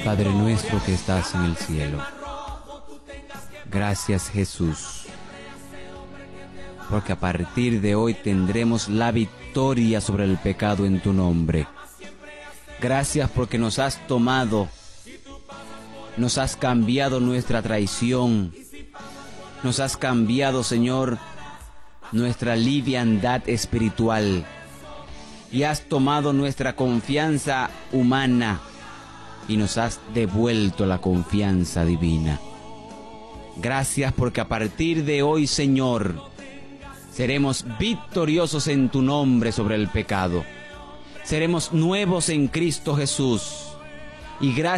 Padre nuestro que estás en el cielo. Gracias, Jesús, porque a partir de hoy tendremos la victoria sobre el pecado en tu nombre. Gracias porque nos has tomado, nos has cambiado nuestra traición, nos has cambiado, Señor, nuestra liviandad espiritual, y has tomado nuestra confianza humana y nos has devuelto la confianza divina. Gracias porque a partir de hoy, Señor, seremos victoriosos en tu nombre sobre el pecado. Seremos nuevos en Cristo Jesús. Y gracias